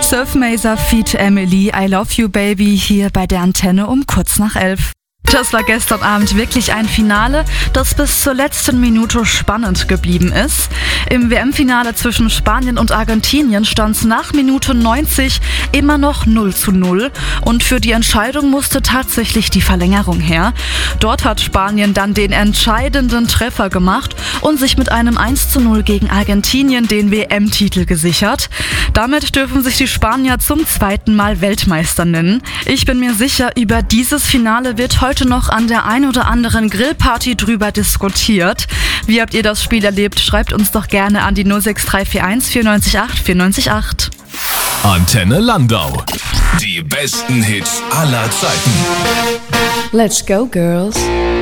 Surf Mazer feat. Emily, I Love You Baby, hier bei der Antenne um kurz nach 11. Das war gestern Abend wirklich ein Finale, das bis zur letzten Minute spannend geblieben ist. Im WM-Finale zwischen Spanien und Argentinien stand es nach Minute 90 immer noch 0:0 und für die Entscheidung musste tatsächlich die Verlängerung her. Dort hat Spanien dann den entscheidenden Treffer gemacht und sich mit einem 1:0 gegen Argentinien den WM-Titel gesichert. Damit dürfen sich die Spanier zum zweiten Mal Weltmeister nennen. Ich bin mir sicher, über dieses Finale wird heute noch an der ein oder anderen Grillparty drüber diskutiert. Wie habt ihr das Spiel erlebt? Schreibt uns doch gerne an die 06341 94 94 Antenne Landau. Die besten Hits aller Zeiten. Let's go, girls.